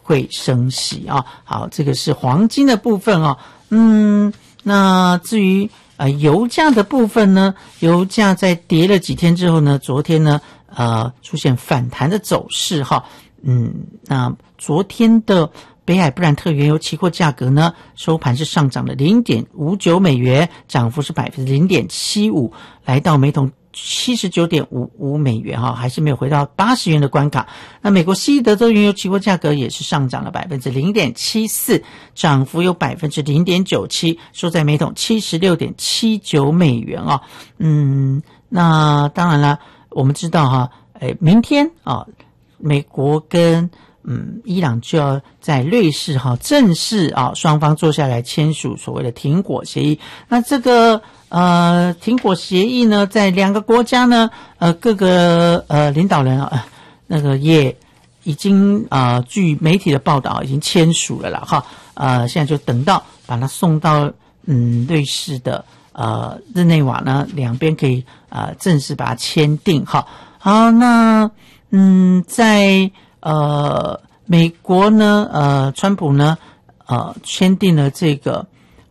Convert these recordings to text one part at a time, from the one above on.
会升息啊。好，这个是黄金的部分哦。那至于油价的部分呢，油价在跌了几天之后呢，昨天呢出现反弹的走势哈。那昨天的北海布兰特原油期货价格呢，收盘是上涨了 0.59 美元，涨幅是 0.75%， 来到每桶79.55 美元哈，还是没有回到80元的关卡。那美国西德州原油期货价格也是上涨了 0.74%， 涨幅有 0.97%， 收在每桶 76.79 美元啊。那当然了，我们知道哈，明天啊，美国跟伊朗就要在瑞士正式双方坐下来签署所谓的停火协议。那这个停火协议呢，在两个国家呢各个领导人那个也已经据媒体的报道已经签署了啦哈。现在就等到把它送到瑞士的日内瓦呢，两边可以正式把它签订哈。好，那在美国呢川普呢签订了这个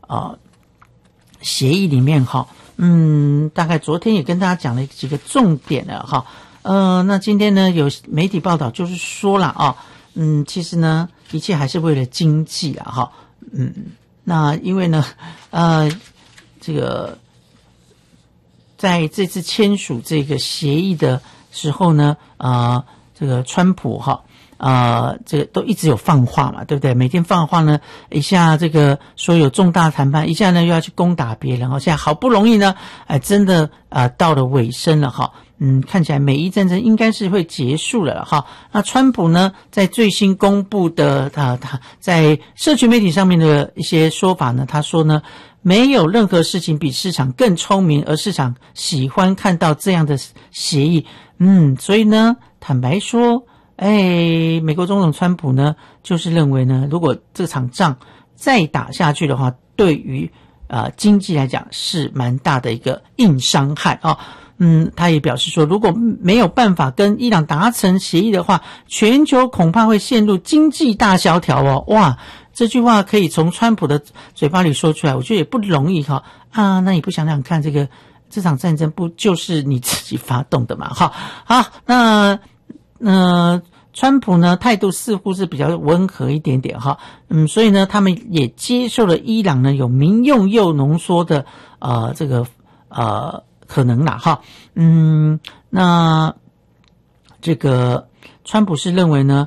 协议里面哈，大概昨天也跟大家讲了几个重点了哈。那今天呢有媒体报道就是说了其实呢一切还是为了经济啊哈。那因为呢这个在这次签署这个协议的时候呢这个川普这个都一直有放话嘛，对不对？每天放话呢，一下这个说有重大谈判，一下呢又要去攻打别人，现在好不容易呢真的到了尾声了哈。看起来美伊战争应该是会结束了哈。那川普呢在最新公布的他在社群媒体上面的一些说法呢，他说呢没有任何事情比市场更聪明，而市场喜欢看到这样的协议。所以呢坦白说美国总统川普呢就是认为呢，如果这场仗再打下去的话，对于经济来讲是蛮大的一个硬伤害啊。他也表示说，如果没有办法跟伊朗达成协议的话，全球恐怕会陷入经济大萧条哦。哇，这句话可以从川普的嘴巴里说出来，我觉得也不容易哈。那你不想想看，这场战争不就是你自己发动的嘛？好，那川普呢态度似乎是比较温和一点点哈。所以呢他们也接受了伊朗呢有民用铀浓缩的这个可能啦哈。那这个川普是认为呢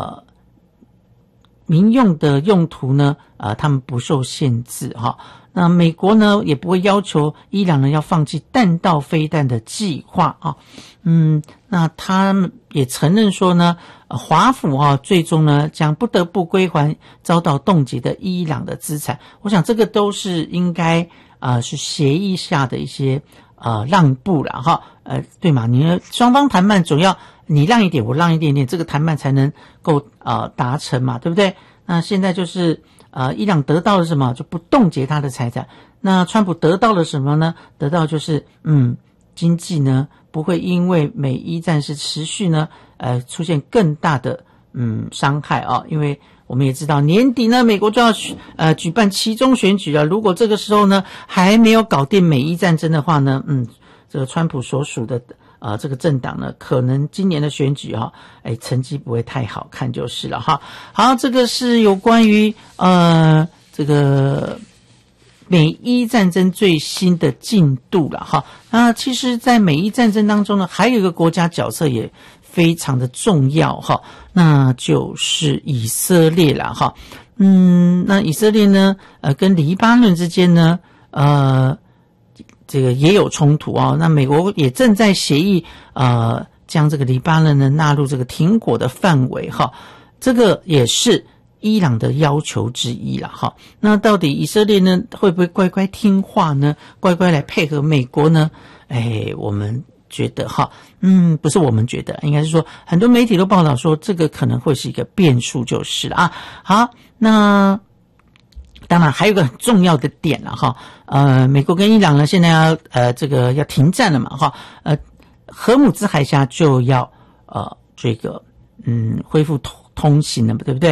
民用的用途呢他们不受限制哈。那美国呢也不会要求伊朗呢要放弃弹道飞弹的计划啊。那他们也承认说呢华府最终呢将不得不归还遭到冻结的伊朗的资产。我想这个都是应该是协议下的一些让步了哈。对嘛，你双方谈判总要你让一点我让一点点，这个谈判才能够达成嘛，对不对？那现在就是伊朗得到了什么，就不冻结他的财产。那川普得到了什么呢？得到就是经济呢不会因为美伊战事持续呢出现更大的伤害因为我们也知道年底呢美国就要举办期中选举了。如果这个时候呢还没有搞定美伊战争的话呢这个川普所属的这个政党呢可能今年的选举成绩不会太好看就是了哈。好，这个是有关于这个美伊战争最新的进度了哈。那其实在美伊战争当中呢还有一个国家角色也非常的重要哈，那就是以色列啦哈。那以色列呢跟黎巴嫩之间呢这个也有冲突那美国也正在协议将这个黎巴嫩呢纳入这个停火的范围哈。这个也是伊朗的要求之一啦哈。那到底以色列呢会不会乖乖听话呢，乖乖来配合美国呢？我们觉得不是我们觉得，应该是说很多媒体都报道说这个可能会是一个变数就是了好，那当然还有一个很重要的点了哈。美国跟伊朗呢现在要这个要停战了嘛哈。荷姆兹海峡就要这个恢复通行了，对不对？